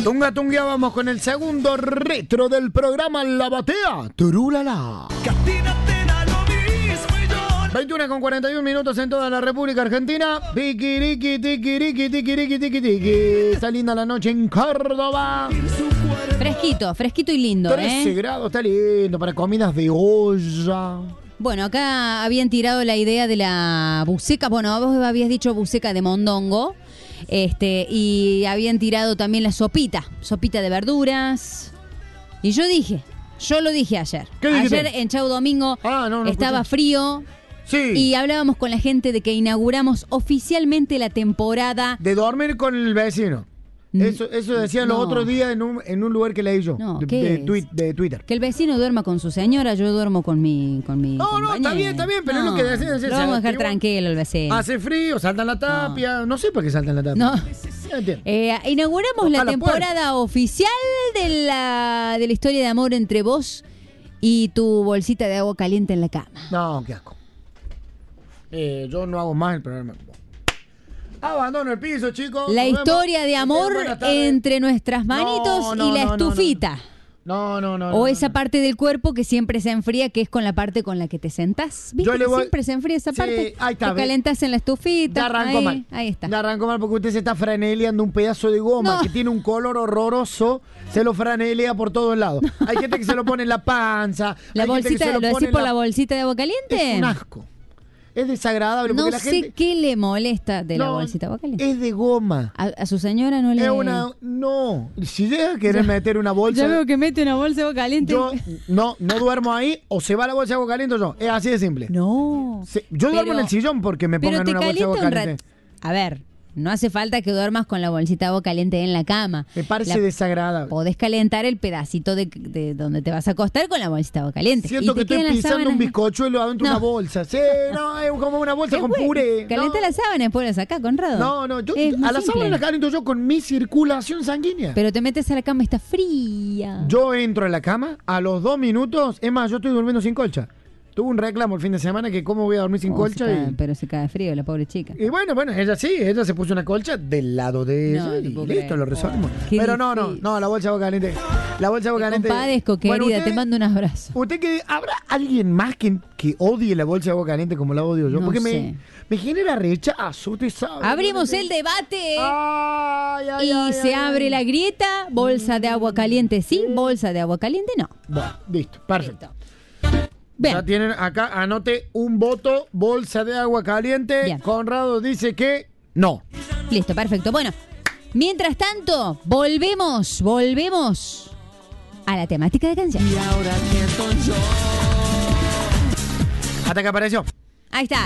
Tunga, tunga, vamos con el segundo retro del programa La Batea. Turulala. 21 con 41 minutos en toda la República Argentina. Tikiriki, tikiriki, tikiriki, tikiriki. Está linda la noche en Córdoba. Fresquito y lindo, 13 grados, está lindo para comidas de olla. Bueno, acá habían tirado la idea de la buceca. Bueno, vos habías dicho buceca de mondongo. Y habían tirado también la sopita de verduras. Y yo lo dije ayer. ¿Qué dijiste? Ayer en Chau Domingo estaba frío. Sí. Y hablábamos con la gente de que inauguramos oficialmente la temporada de dormir con el vecino. Eso decían los otros días en un lugar que leí yo. No, de Twitter. Que el vecino duerma con su señora, yo duermo con mi No, está bien, pero es lo que decían. Lo vamos a dejar tranquilo el vecino. Hace frío, saltan la tapia. No sé por qué saltan la tapia. No. Inauguramos la temporada oficial de la historia de amor entre vos y tu bolsita de agua caliente en la cama. No, qué asco. Yo no hago más el programa. Abandono el piso, chicos. La historia de amor entre nuestras manitos y la estufita. No. O esa parte del cuerpo que siempre se enfría, que es con la parte con la que te sentás. ¿Viste que siempre se enfría esa parte? Ahí está. Te calentás en la estufita. Ya arrancó mal. Ahí está. Ya arrancó mal porque usted se está franeleando un pedazo de goma que tiene un color horroroso. Se lo franelea por todos lados. Hay gente que se lo pone en la panza. ¿La bolsita, lo decís por la bolsita de agua caliente? Es un asco. Es desagradable. No porque la sé gente... qué le molesta de la bolsita de agua caliente. Es de goma. ¿A su señora no le...? No. Si llega a querer meter una bolsa... Ya veo que mete una bolsa de agua caliente. Yo no duermo ahí, o se va la bolsa de agua caliente o yo. Es así de simple. No. Yo duermo en el sillón porque me pongan una bolsa de agua caliente. A ver, no hace falta que duermas con la bolsita de agua caliente en la cama. Me parece desagradable. Podés calentar el pedacito de donde te vas a acostar con la bolsita de agua caliente. Siento que estoy pisando un bizcochuelo adentro de una bolsa. Sí, no, es como una bolsa con puré. Calenta la sábana y después la sacás, Conrado. No, yo a la sábana la caliento yo con mi circulación sanguínea. Pero te metes a la cama y está fría. Yo entro a la cama, a los 2 minutos, es más, yo estoy durmiendo sin colcha. Tuve un reclamo el fin de semana que cómo voy a dormir sin colcha. Pero se cae frío, la pobre chica. Y bueno, ella se puso una colcha del lado de ella y listo, lo resolvimos. Pero no, la bolsa de agua caliente. La bolsa de agua caliente. Compadezco, querida, te mando un abrazo. ¿Habrá alguien más que odie la bolsa de agua caliente como la odio yo? No Porque sé. me genera rechazo, usted sabe. Abrimos el debate y se abre la grieta. Bolsa de agua caliente sí, bolsa de agua caliente no. Bueno, listo, perfecto. Bien. Ya tienen acá, anote un voto, bolsa de agua caliente. Bien. Conrado dice que no. Listo, perfecto. Bueno, mientras tanto, volvemos a la temática de canción. Y ahora quién soy yo. Hasta que apareció. Ahí está.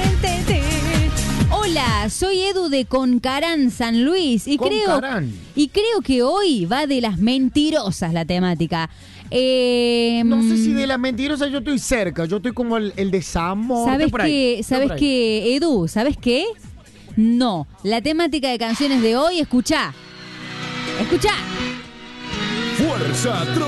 Hola, soy Edu de Concarán, San Luis. Y creo que hoy va de las mentirosas la temática. No sé si de las mentirosas yo estoy cerca. Yo estoy como el desamor. ¿Sabes qué, Edu? ¿Sabes qué? No. La temática de canciones de hoy, escuchá. Fuerza